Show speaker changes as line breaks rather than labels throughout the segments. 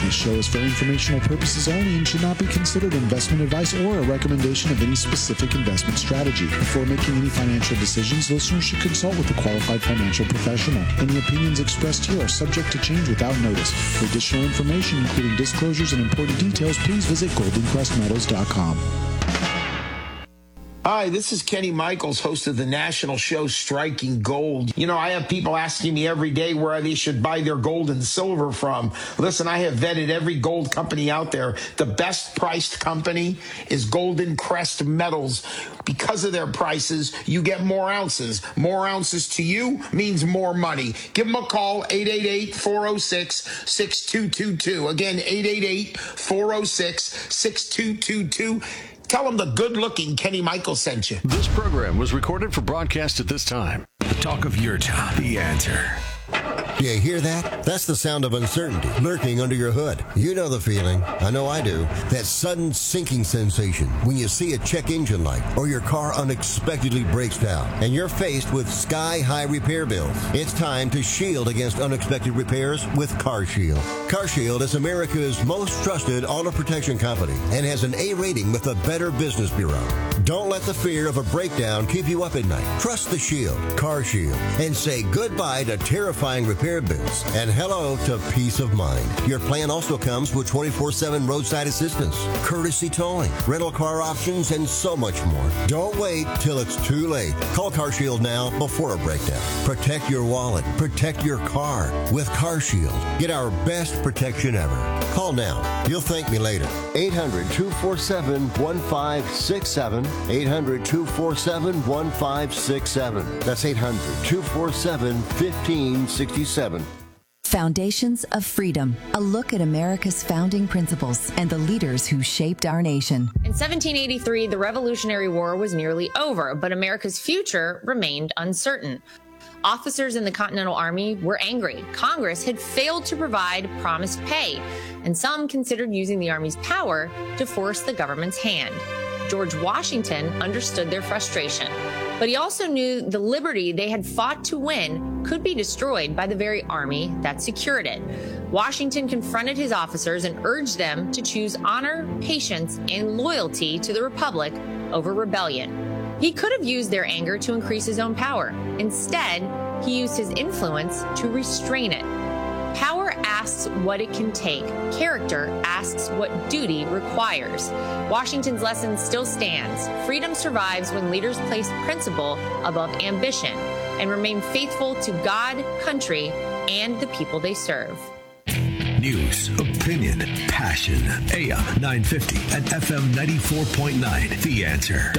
This show is for informational purposes only and should not be considered investment advice or a recommendation of any specific investment strategy. Before making any financial decisions, listeners should consult with a qualified financial professional. Any opinions expressed here are subject to change without notice. For additional information, including disclosures and important details, please visit goldencrestmetals.com.
Hi, this is Kenny Michaels, host of the national show Striking Gold. You know, I have people asking me every day where they should buy their gold and silver from. Listen, I have vetted every gold company out there. The best priced company is Golden Crest Metals. Because of their prices, you get more ounces. More ounces to you means more money. Give them a call, 888-406-6222. Again, 888-406-6222. Tell them the good-looking Kenny Michaels sent you.
This program was recorded for broadcast at this time.
The talk of your town. The Answer.
You hear that? That's the sound of uncertainty lurking under your hood. You know the feeling. I know I do. That sudden sinking sensation when you see a check engine light or your car unexpectedly breaks down and you're faced with sky-high repair bills. It's time to shield against unexpected repairs with CarShield. CarShield is America's most trusted auto protection company and has an A rating with the Better Business Bureau. Don't let the fear of a breakdown keep you up at night. Trust the Shield, CarShield, and say goodbye to terrifying repair bills and hello to peace of mind. Your plan also comes with 24/7 roadside assistance, courtesy towing, rental car options, and so much more. Don't wait till it's too late. Call CarShield now before a breakdown. Protect your wallet. Protect your car with CarShield. Get our best protection ever. Call now. You'll thank me later. 800-247-1567. 800-247-1567. That's 800-247-1567.
Foundations of Freedom, a look at America's founding principles and the leaders who shaped our nation.
In 1783, the Revolutionary War was nearly over, but America's future remained uncertain. Officers in the Continental Army were angry. Congress had failed to provide promised pay, and some considered using the Army's power to force the government's hand. George Washington understood their frustration, but he also knew the liberty they had fought to win could be destroyed by the very army that secured it. Washington confronted his officers and urged them to choose honor, patience, and loyalty to the Republic over rebellion. He could have used their anger to increase his own power. Instead, he used his influence to restrain it. Power asks what it can take. Character asks what duty requires. Washington's lesson still stands. Freedom survives when leaders place principle above ambition and remain faithful to God, country, and the people they serve.
News, opinion, passion. AM 950 and FM 94.9. The Answer.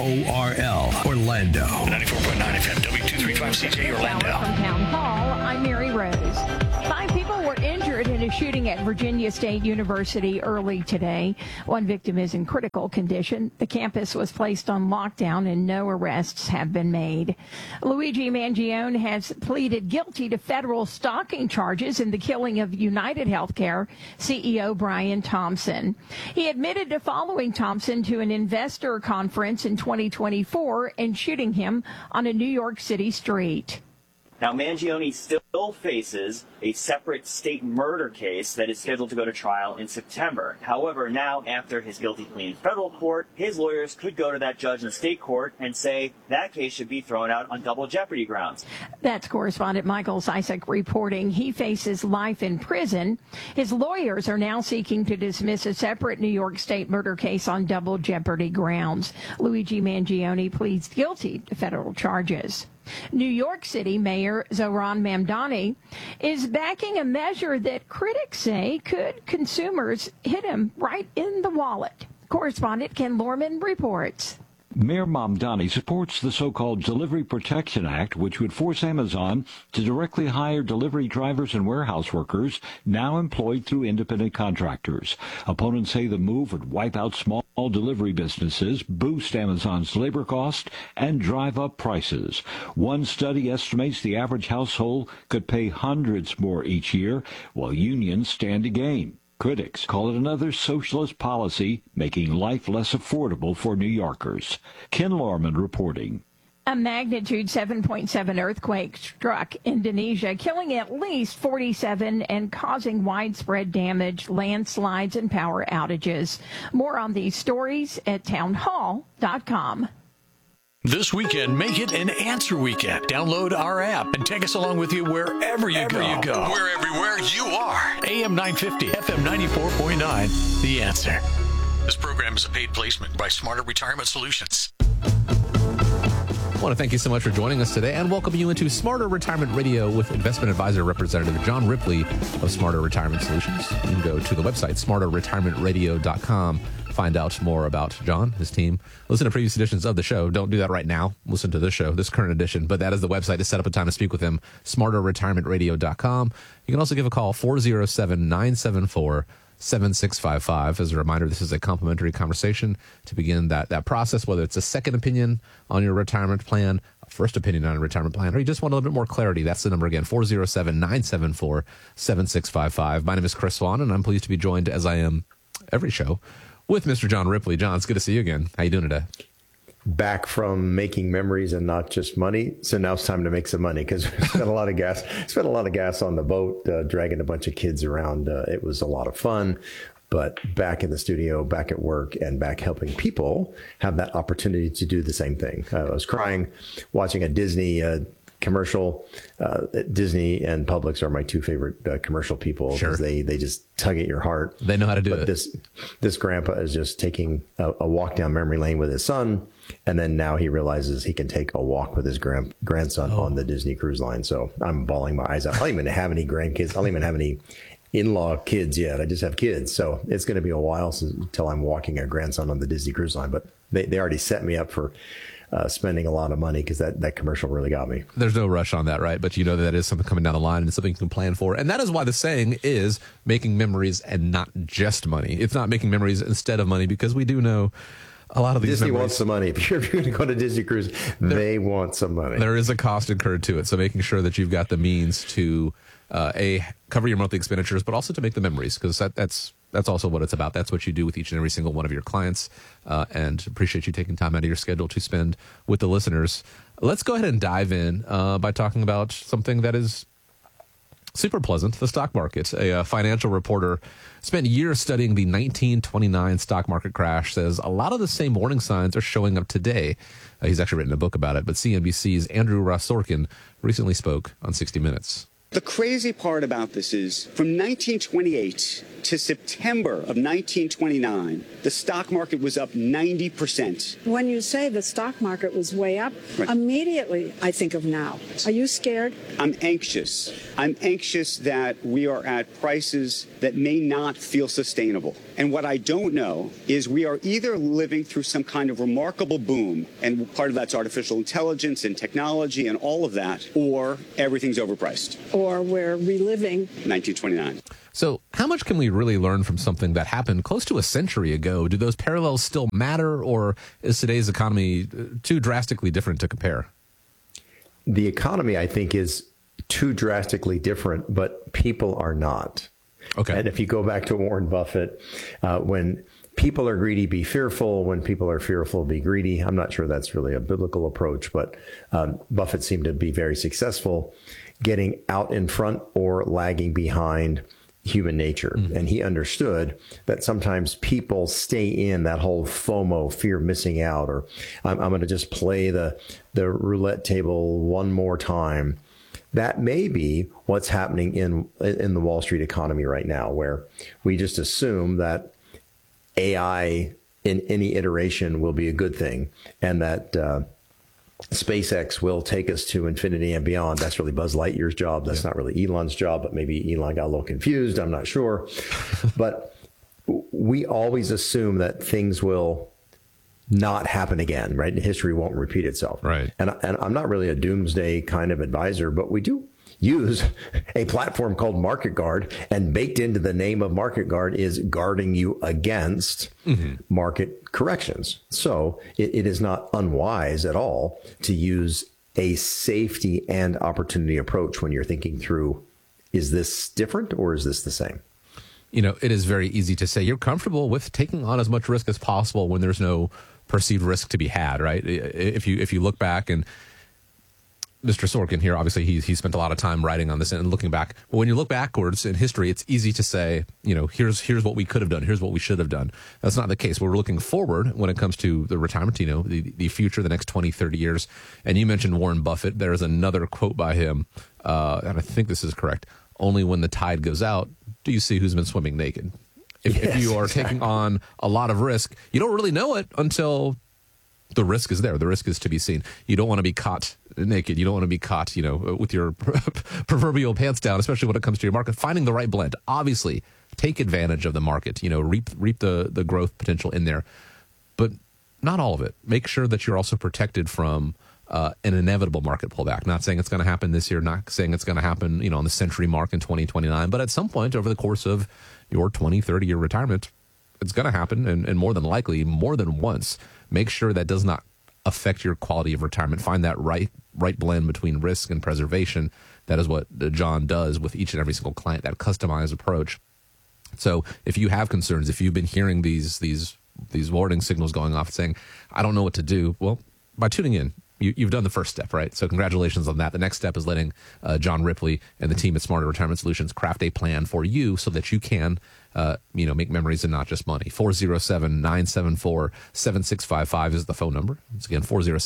WORL, Orlando. 94.9 FM, W235CJ, Orlando.
From Town Hall, I'm Mary Rose. 5 people were injured in a shooting at Virginia State University early today. One victim is in critical condition. The campus was placed on lockdown and no arrests have been made. Luigi Mangione has pleaded guilty to federal stalking charges in the killing of United Healthcare CEO Brian Thompson. He admitted to following Thompson to an investor conference in 2024 and shooting him on a New York City street.
Now, Mangione still faces a separate state murder case that is scheduled to go to trial in September. However, now, after his guilty plea in federal court, his lawyers could go to that judge in state court and say that case should be thrown out on double jeopardy grounds.
That's correspondent Michael Sisek reporting. He faces life in prison. His lawyers are now seeking to dismiss a separate New York State murder case on double jeopardy grounds. Luigi Mangione pleads guilty to federal charges. New York City Mayor Zohran Mamdani is backing a measure that critics say could consumers hit him right in the wallet. Correspondent Ken Lorman reports.
Mayor Mamdani supports the so-called Delivery Protection Act, which would force Amazon to directly hire delivery drivers and warehouse workers now employed through independent contractors. Opponents say the move would wipe out small delivery businesses, boost Amazon's labor cost, and drive up prices. One study estimates the average household could pay hundreds more each year, while unions stand to gain. Critics call it another socialist policy, making life less affordable for New Yorkers. Ken Lorman reporting.
A magnitude 7.7 earthquake struck Indonesia, killing at least 47 and causing widespread damage, landslides, and power outages. More on these stories at townhall.com.
This weekend, make it an answer weekend. Download our app and take us along with you wherever you go. We're everywhere you are. AM 950, FM 94.9, The Answer. This program is a paid placement by Smarter Retirement Solutions.
I want to thank you so much for joining us today and welcome you into Smarter Retirement Radio with investment advisor representative John Ripley of Smarter Retirement Solutions. You can go to the website, smarterretirementradio.com. Find out more about John, his team. Listen to previous editions of the show. Don't do that right now. Listen to this show, this current edition. But that is the website to set up a time to speak with him, smarterretirementradio.com. You can also give a call, 407-974-7655. As a reminder, this is a complimentary conversation to begin that process, whether it's a second opinion on your retirement plan, a first opinion on a retirement plan, or you just want a little bit more clarity. That's the number again, 407-974-7655. My name is Chris Swan, and I'm pleased to be joined, as I am every show, with Mr. John Ripley. John, it's good to see you again. How you doing today?
Back from making memories and not just money. So now it's time to make some money because we spent a lot of gas. Spent a lot of gas on the boat, dragging a bunch of kids around. It was a lot of fun. But back in the studio, back at work, and back helping people have that opportunity to do the same thing. I was crying watching a Disney commercial. Disney and Publix are my two favorite commercial people because they just tug at your heart.
They know how to do it.
This grandpa is just taking a walk down memory lane with his son, and then now he realizes he can take a walk with his grandson on the Disney Cruise Line. So I'm bawling my eyes out. I don't even have any grandkids. I don't even have any in-law kids yet. I just have kids. So it's going to be a while until I'm walking a grandson on the Disney Cruise Line. But they already set me up for spending a lot of money because that commercial really got me.
There's no rush on that, right? But you know that is something coming down the line and something you can plan for. And that is why the saying is making memories and not just money. It's not making memories instead of money, because we do know a lot of these
Disney wants some money. If you're going to go to Disney Cruise, they want some money.
There is a cost incurred to it. So making sure that you've got the means to cover your monthly expenditures, but also to make the memories, because that's also what it's about. That's what you do with each and every single one of your clients, and appreciate you taking time out of your schedule to spend with the listeners. Let's go ahead and dive in by talking about something that is super pleasant, the stock market. A financial reporter spent years studying the 1929 stock market crash, says a lot of the same warning signs are showing up today. He's actually written a book about it, but CNBC's Andrew Ross Sorkin recently spoke on 60 Minutes.
The crazy part about this is from 1928 to September of 1929, the stock market was up 90%.
When you say the stock market was way up, immediately I think of now. Are you scared?
I'm anxious. I'm anxious that we are at prices that may not feel sustainable. And what I don't know is we are either living through some kind of remarkable boom, and part of that's artificial intelligence and technology and all of that, or everything's overpriced.
Or we're reliving
1929.
So how much can we really learn from something that happened close to a century ago? Do those parallels still matter, or is today's economy too drastically different to compare?
The economy, I think, is too drastically different, but people are not.
Okay.
And if you go back to Warren Buffett, when people are greedy, be fearful. When people are fearful, be greedy. I'm not sure that's really a biblical approach, but Buffett seemed to be very successful getting out in front or lagging behind human nature. Mm-hmm. And he understood that sometimes people stay in that whole FOMO, fear of missing out, or I'm going to just play the roulette table one more time. That may be what's happening in the Wall Street economy right now, where we just assume that AI in any iteration will be a good thing, and that SpaceX will take us to infinity and beyond. That's really Buzz Lightyear's job. That's not really Elon's job, but maybe Elon got a little confused. I'm not sure. But we always assume that things will not happen again, right? History won't repeat itself.
Right.
And I'm not really a doomsday kind of advisor, but we do use a platform called Market Guard, and baked into the name of Market Guard is guarding you against market corrections. So it is not unwise at all to use a safety and opportunity approach when you're thinking through, is this different or is this the same?
You know, it is very easy to say you're comfortable with taking on as much risk as possible when there's no perceived risk to be had, right? If you look back, and Mr. Sorkin here, obviously he spent a lot of time writing on this and looking back. But when you look backwards in history, it's easy to say, here's what we could have done, here's what we should have done. That's not the case. We're looking forward when it comes to the retirement, the future, the next 20, 30 years. And you mentioned Warren Buffett. There's another quote by him, and I think this is correct. Only when the tide goes out do you see who's been swimming naked. If you are taking on a lot of risk, you don't really know it until the risk is there. The risk is to be seen. You don't want to be caught naked. You don't want to be caught, with your proverbial pants down, especially when it comes to your market. Finding the right blend. Obviously, take advantage of the market. Reap the growth potential in there, but not all of it. Make sure that you're also protected from an inevitable market pullback. Not saying it's going to happen this year. Not saying it's going to happen, on the century mark in 2029. But at some point over the course of your 20, 30-year retirement, it's going to happen, and more than likely, more than once. Make sure that does not affect your quality of retirement. Find that right blend between risk and preservation. That is what John does with each and every single client, that customized approach. So if you have concerns, if you've been hearing these warning signals going off saying, I don't know what to do, well, by tuning in, you've done the first step, right? So congratulations on that. The next step is letting John Ripley and the team at Smarter Retirement Solutions craft a plan for you so that you can make memories and not just money. 407-974-7655 is the phone number. Once again,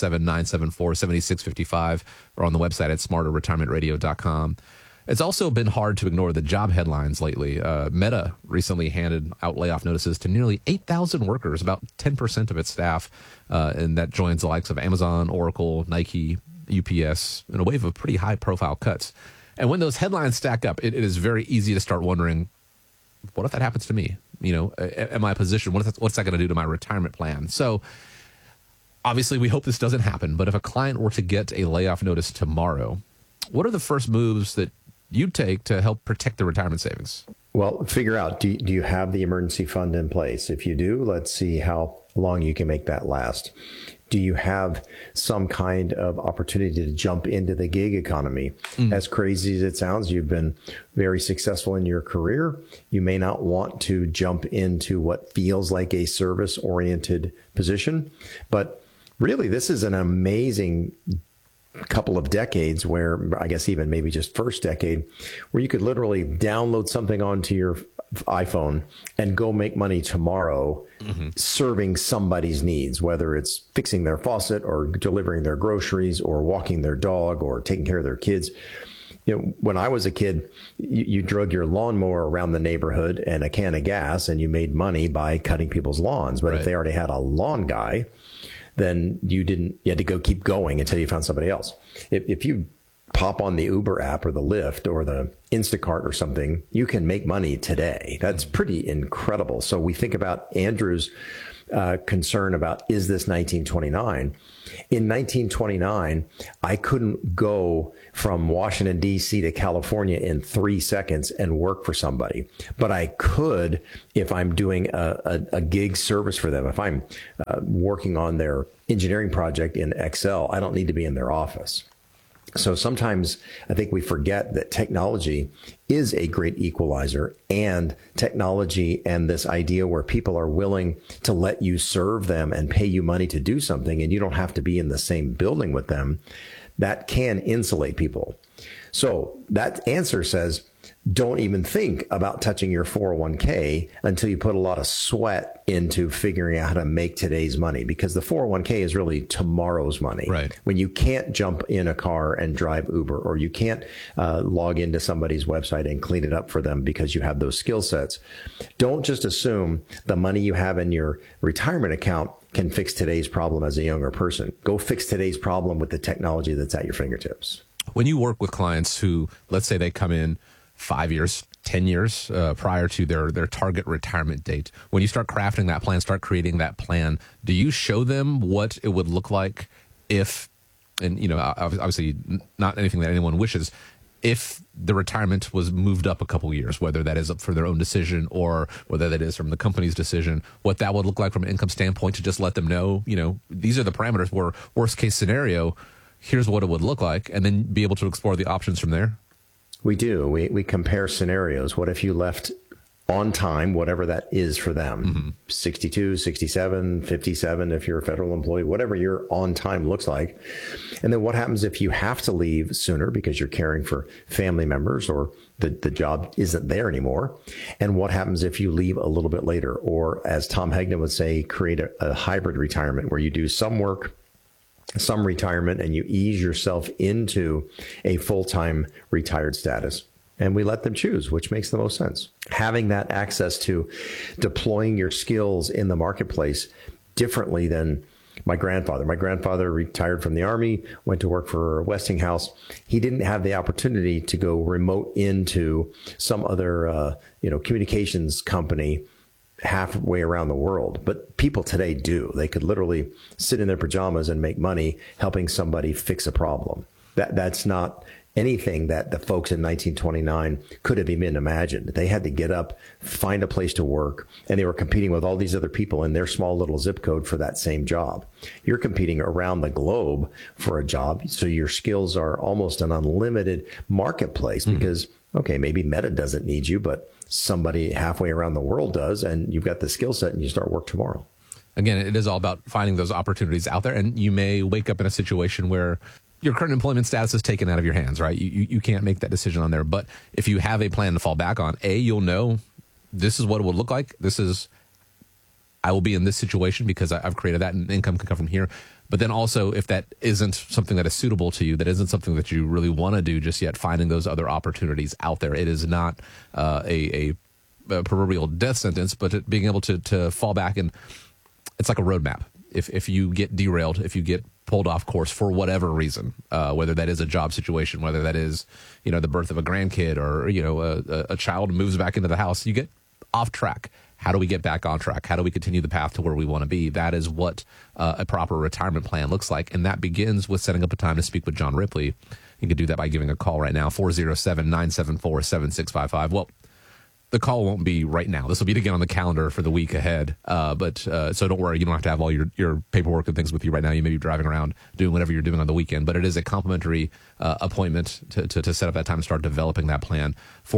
407-974-7655, or on the website at smarterretirementradio.com. It's also been hard to ignore the job headlines lately. Meta recently handed out layoff notices to nearly 8,000 workers, about 10% of its staff, and that joins the likes of Amazon, Oracle, Nike, UPS, in a wave of pretty high-profile cuts. And when those headlines stack up, it is very easy to start wondering, what if that happens to me? Am I positioned? What's that going to do to my retirement plan? So obviously we hope this doesn't happen, but if a client were to get a layoff notice tomorrow, what are the first moves that you take to help protect the retirement savings?
Well, figure out, do you have the emergency fund in place? If you do, let's see how long you can make that last. Do you have some kind of opportunity to jump into the gig economy? As crazy as it sounds, you've been very successful in your career. You may not want to jump into what feels like a service-oriented position, but really, this is an amazing couple of decades where, I guess even maybe just first decade, where you could literally download something onto your iPhone and go make money tomorrow serving somebody's needs, whether it's fixing their faucet or delivering their groceries or walking their dog or taking care of their kids. When I was a kid, you drug your lawnmower around the neighborhood and a can of gas, and you made money by cutting people's lawns. But if they already had a lawn guy, then you had to keep going until you found somebody else. If you pop on the Uber app or the Lyft or the Instacart or something, you can make money today. That's pretty incredible. So we think about Andrew's concern about, is this 1929? In 1929, I couldn't go from Washington, D.C. to California in 3 seconds and work for somebody. But I could if I'm doing a gig service for them. If I'm working on their engineering project in Excel, I don't need to be in their office. So sometimes I think we forget that technology is a great equalizer, and technology and this idea where people are willing to let you serve them and pay you money to do something, and you don't have to be in the same building with them, that can insulate people. So that answer says, don't even think about touching your 401k until you put a lot of sweat into figuring out how to make today's money, because the 401k is really tomorrow's money.
Right.
When you can't jump in a car and drive Uber, or you can't log into somebody's website and clean it up for them because you have those skill sets, don't just assume the money you have in your retirement account can fix today's problem as a younger person. Go fix today's problem with the technology that's at your fingertips.
When you work with clients who, let's say they come in 5 years, 10 years prior to their target retirement date, when you start crafting that plan, start creating that plan, do you show them what it would look like if, and obviously not anything that anyone wishes, if the retirement was moved up a couple years, whether that is up for their own decision or whether that is from the company's decision, what that would look like from an income standpoint, to just let them know, these are the parameters where worst case scenario, here's what it would look like, and then be able to explore the options from there?
We do. We compare scenarios. What if you left on time, whatever that is for them, 62, 67, 57, if you're a federal employee, whatever your on time looks like. And then what happens if you have to leave sooner because you're caring for family members or the job isn't there anymore? And what happens if you leave a little bit later? Or as Tom Hegna would say, create a hybrid retirement where you do some work, some retirement, and you ease yourself into a full-time retired status. And we let them choose, which makes the most sense. Having that access to deploying your skills in the marketplace differently than my grandfather. My grandfather retired from the Army, went to work for Westinghouse. He didn't have the opportunity to go remote into some other, communications company halfway around the world. But people today do. They could literally sit in their pajamas and make money helping somebody fix a problem. That's not anything that the folks in 1929 could have even imagined. They had to get up, find a place to work, and they were competing with all these other people in their small little zip code for that same job. You're competing around the globe for a job, so your skills are almost an unlimited marketplace because, okay, maybe Meta doesn't need you, but somebody halfway around the world does, and you've got the skill set and you start work tomorrow.
Again, it is all about finding those opportunities out there, and you may wake up in a situation where your current employment status is taken out of your hands, right? You can't make that decision on there. But if you have a plan to fall back on, you'll know this is what it would look like. I will be in this situation because I've created that, and income can come from here. But then also, if that isn't something that is suitable to you, that isn't something that you really want to do just yet, finding those other opportunities out there. It is not a proverbial death sentence, but being able to fall back, and it's like a roadmap. If you get derailed, if you get pulled off course for whatever reason, whether that is a job situation, whether that is, the birth of a grandkid, or, a child moves back into the house, you get off track. How do we get back on track? How do we continue the path to where we want to be? That is what a proper retirement plan looks like. And that begins with setting up a time to speak with John Ripley. You can do that by giving a call right now, 407-974-7655. Well, the call won't be right now. This will be to get on the calendar for the week ahead. So don't worry. You don't have to have all your paperwork and things with you right now. You may be driving around doing whatever you're doing on the weekend, but it is a complimentary appointment to set up that time to start developing that plan.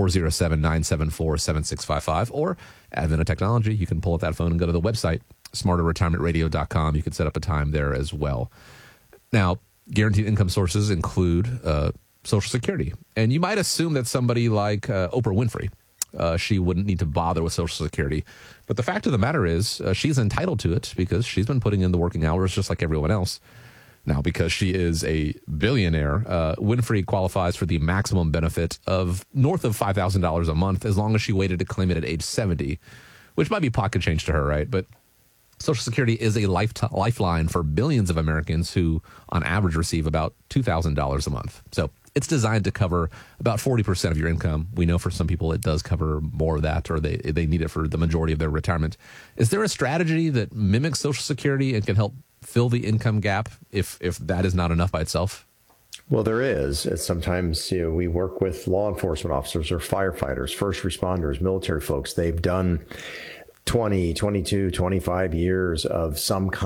407-974-7655, or Advent of Technology. You can pull up that phone and go to the website, smarterretirementradio.com. You can set up a time there as well. Now, guaranteed income sources include Social Security. And you might assume that somebody like Oprah Winfrey, she wouldn't need to bother with Social Security. But the fact of the matter is she's entitled to it because she's been putting in the working hours just like everyone else. Now, because she is a billionaire, Winfrey qualifies for the maximum benefit of north of $5,000 a month as long as she waited to claim it at age 70, which might be pocket change to her, right? But Social Security is a lifeline for billions of Americans who, on average, receive about $2,000 a month. So it's designed to cover about 40% of your income. We know for some people it does cover more of that, or they need it for the majority of their retirement. Is there a strategy that mimics Social Security and can help fill the income gap if that is not enough by itself?
Well, there is. Sometimes we work with law enforcement officers or firefighters, first responders, military folks. They've done 20, 22, 25 years of some kind